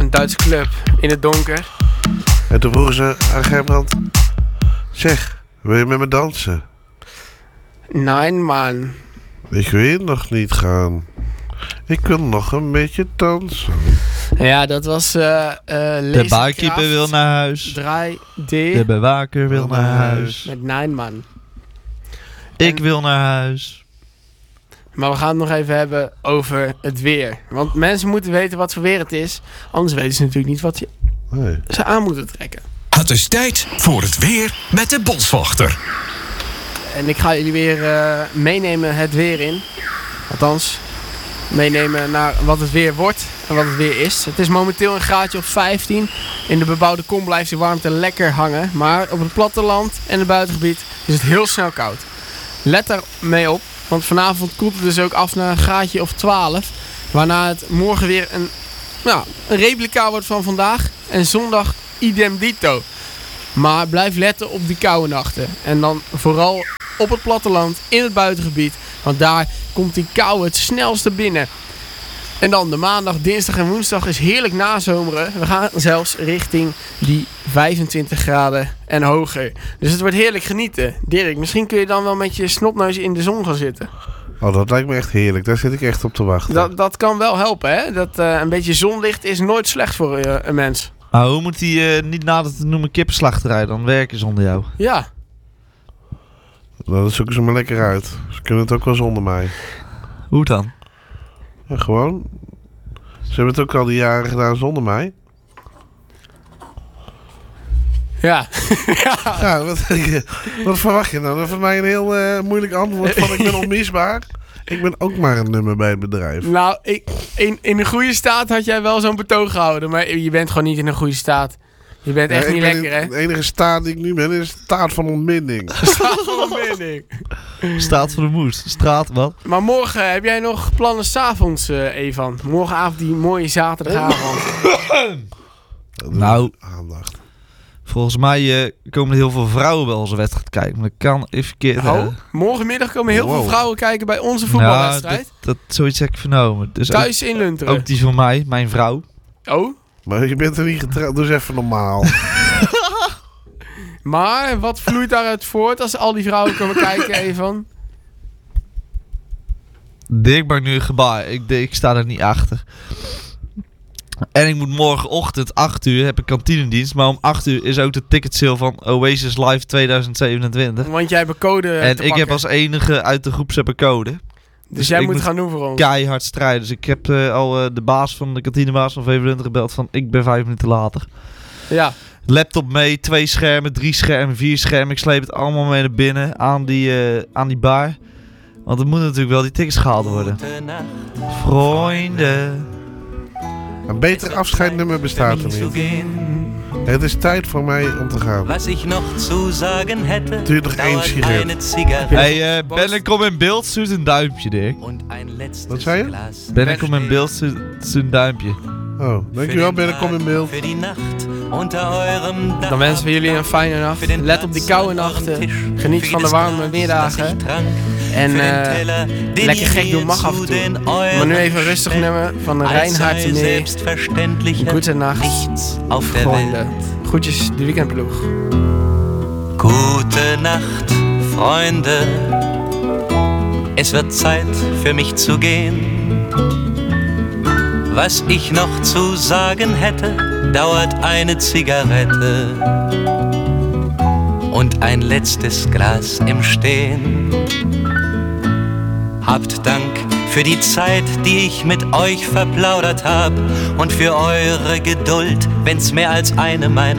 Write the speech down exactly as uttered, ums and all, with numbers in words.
een Duitse club in het donker. En toen vroegen ze aan Gerbrand... Zeg, wil je met me dansen? Nee, man. Ik wil nog niet gaan. Ik wil nog een beetje dansen. Ja, dat was uh, uh, De barkeeper wil naar huis. drie D. De bewaker wil naar huis. Met Nine Man. Ik En, wil naar huis. Maar we gaan het nog even hebben over het weer. Want mensen moeten weten wat voor weer het is. Anders weten ze natuurlijk niet wat je, Nee. ze aan moeten trekken. Het is tijd voor het weer met de Boswachter. En ik ga jullie weer uh, meenemen het weer in. Althans, meenemen naar wat het weer wordt en wat het weer is. Het is momenteel een graadje of vijftien. In de bebouwde kom blijft de warmte lekker hangen. Maar op het platteland en het buitengebied is het heel snel koud. Let daar mee op, want vanavond koelt het dus ook af naar een graadje of twaalf. Waarna het morgen weer een, nou, een replica wordt van vandaag. En zondag idem dito. Maar blijf letten op die koude nachten. En dan vooral op het platteland, in het buitengebied. Want daar komt die kou het snelste binnen. En dan de maandag, dinsdag en woensdag is heerlijk nazomeren. We gaan zelfs richting die vijfentwintig graden en hoger. Dus het wordt heerlijk genieten. Dirk, misschien kun je dan wel met je snotneus in de zon gaan zitten. Oh, dat lijkt me echt heerlijk. Daar zit ik echt op te wachten. Dat, dat kan wel helpen, hè? Dat, uh, een beetje zonlicht is nooit slecht voor uh, een mens. Maar hoe moet die uh, niet nader te noemen kippenslachterij dan werken zonder jou? Ja. Nou, dat zoeken ze maar lekker uit. Ze kunnen het ook wel zonder mij. Hoe dan? Ja, gewoon. Ze hebben het ook al die jaren gedaan zonder mij. Ja. ja. Ja, wat, wat verwacht je nou? Dat is voor mij een heel uh, moeilijk antwoord van ik ben onmisbaar. Ik ben ook maar een nummer bij het bedrijf. Nou, ik, in, in een goede staat had jij wel zo'n betoog gehouden. Maar je bent gewoon niet in een goede staat. Je bent echt ja, niet ben lekker, in, hè? De enige staat die ik nu ben is de staat van ontbinding. Staat van ontbinding. Staat van de moes. Straat, wat? Maar morgen heb jij nog plannen s'avonds, uh, Evan? Morgenavond die mooie zaterdagavond. Nou, aandacht. Volgens mij uh, komen er heel veel vrouwen bij onze wedstrijd kijken. Maar dat kan even verkeerd. Oh, morgenmiddag komen heel Wow. veel vrouwen kijken bij onze voetbalwedstrijd. Ja, dat, dat zoiets heb ik vernomen. Dus Thuis in Lunteren. ook, ook die van mij, mijn vrouw. Oh, Maar je bent er niet getrouwd, doe eens even normaal. maar wat vloeit daaruit voort als al die vrouwen komen kijken, Evan? Dirk maakt nu een gebaar. Ik, ik sta er niet achter. En ik moet morgenochtend acht uur heb ik kantinedienst. Maar om acht uur is ook de ticketsale van Oasis Live tweeduizend zevenentwintig. Want jij hebt een code En te ik heb pakken. als enige uit de groep heb een code. Dus, dus jij ik moet moet gaan doen voor ons. Keihard strijden. Dus ik heb uh, al uh, de baas van de kantinebaas van V V Lunter gebeld van ik ben vijf minuten later. Ja. Laptop mee, twee schermen, drie schermen, vier schermen. Ik sleep het allemaal mee naar binnen aan die, uh, aan die bar. Want er moeten natuurlijk wel die tickets gehaald worden. Vrienden. Een beter afscheidnummer bestaat er niet. Het is tijd voor mij om te gaan. Was ich noch zu sagen hätte, Duurt nog één dauert sigaret. eine Zigarette Hey, uh, Ben en kom in beeld, stuurt een duimpje, Dirk. und ein letztes Wat zei je? Glas. Ben en kom in beeld, stuurt stuurt een duimpje. Oh, dankjewel Ben, kom in beeld. Für die Nacht unter eurem Dach. Dan wensen we jullie een fijne nacht. Für den Let op die Platz koude an eurem nachten. Tisch. Geniet Für van de jedes warme Glas, middagen. das ich trank. En Für den uh, Teller, den lekker ihr gek mir doen mag af en zu toe. den Maar nu even een euren rustig stellt. nummer van Als Reinhard sei Nee. selbstverständlicher Gute Nacht, nichts auf der Freunde. Welt. Groetjes, de weekendploeg. Gute Nacht, Freunde. Es wird Zeit für mich zu gehen. Was ich noch zu sagen hätte, dauert eine Zigarette und ein letztes Glas im Stehen. Habt Dank für die Zeit, die ich mit euch verplaudert hab und für eure Geduld, wenn's mehr als eine Meinung